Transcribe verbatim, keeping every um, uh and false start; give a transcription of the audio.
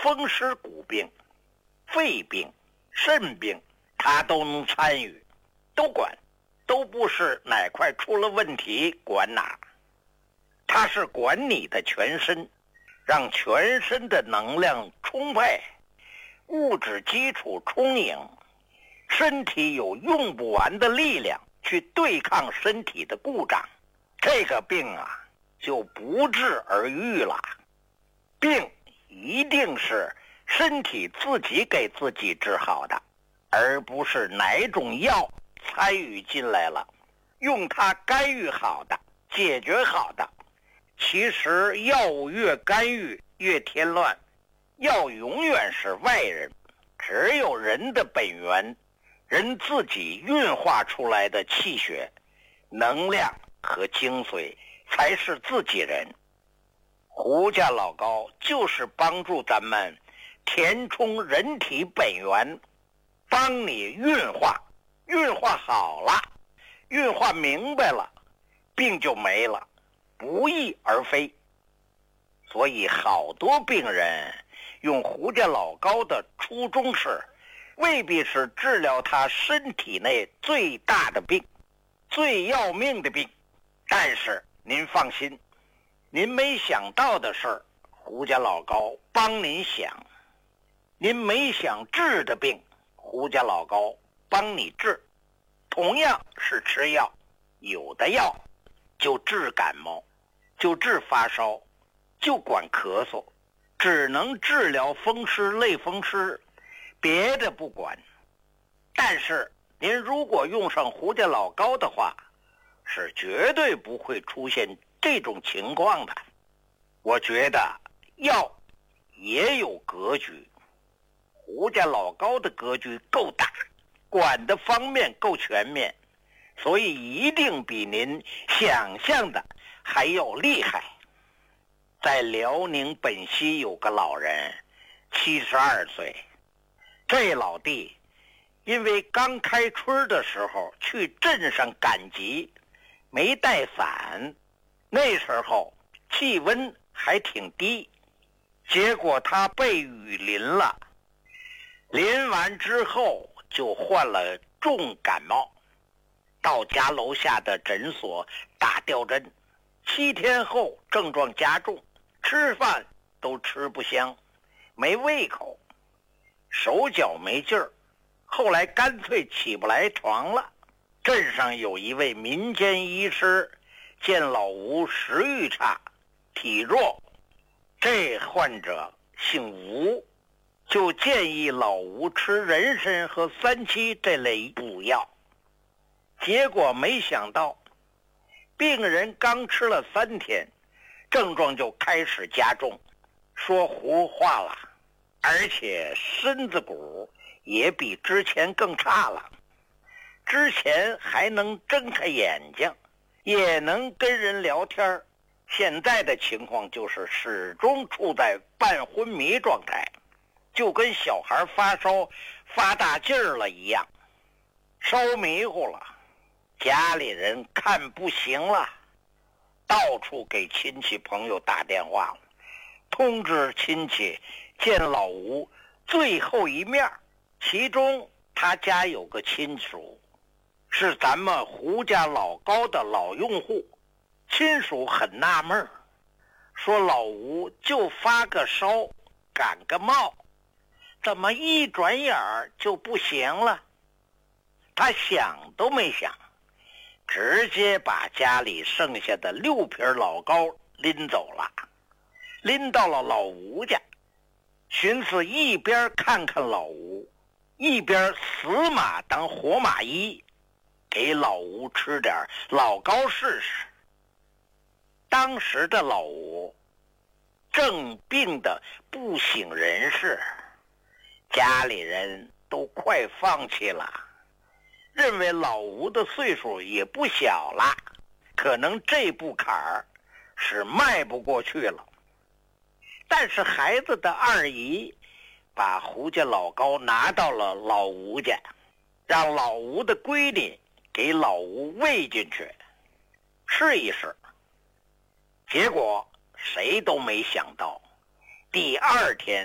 风湿骨病、肺病、肾病，他都能参与，都管，都不是哪块出了问题管哪，他是管你的全身，让全身的能量充沛，物质基础充盈，身体有用不完的力量去对抗身体的故障，这个病啊就不治而愈了。病一定是身体自己给自己治好的，而不是哪种药参与进来了，用它干预好的、解决好的。其实药物越干预越添乱，药永远是外人，只有人的本源，人自己运化出来的气血、能量和精髓才是自己人。胡家老高就是帮助咱们填充人体本源，帮你运化，运化好了，运化明白了，病就没了，不翼而飞。所以好多病人用胡家老高的初衷是，未必是治疗他身体内最大的病、最要命的病，但是您放心，您没想到的事儿，胡家老高帮您想；您没想治的病，胡家老高帮你治。同样是吃药，有的药就治感冒，就治发烧，就管咳嗽，只能治疗风湿、类风湿，别的不管。但是您如果用上胡家老高的话，是绝对不会出现这种情况的。我觉得药也有格局，胡家老高的格局够大，管的方面够全面，所以一定比您想象的还要厉害。在辽宁本溪有个老人，七十二岁，这老弟因为刚开春的时候去镇上赶集，没带伞，那时候气温还挺低，结果他被雨淋了，淋完之后就患了重感冒，到家楼下的诊所打吊针，七天后症状加重，吃饭都吃不香，没胃口，手脚没劲儿，后来干脆起不来床了。镇上有一位民间医师见老吴食欲差、体弱，这患者姓吴，就建议老吴吃人参和三七这类补药。结果没想到，病人刚吃了三天，症状就开始加重，说胡话了，而且身子骨也比之前更差了。之前还能睁开眼睛，也能跟人聊天，现在的情况就是始终处在半昏迷状态，就跟小孩发烧发大劲儿了一样，烧迷糊了。家里人看不行了，到处给亲戚朋友打电话了，通知亲戚见老吴最后一面。其中他家有个亲属是咱们胡家老高的老用户，亲属很纳闷，说老吴就发个烧感个冒，怎么一转眼儿就不行了？他想都没想，直接把家里剩下的六瓶老高拎走了，拎到了老吴家，寻思一边看看老吴，一边死马当活马医，给老吴吃点老高试试。当时的老吴正病得不省人事，家里人都快放弃了，认为老吴的岁数也不小了，可能这步坎儿是迈不过去了。但是孩子的二姨把胡家老高拿到了老吴家，让老吴的闺女给老吴喂进去试一试。结果谁都没想到，第二天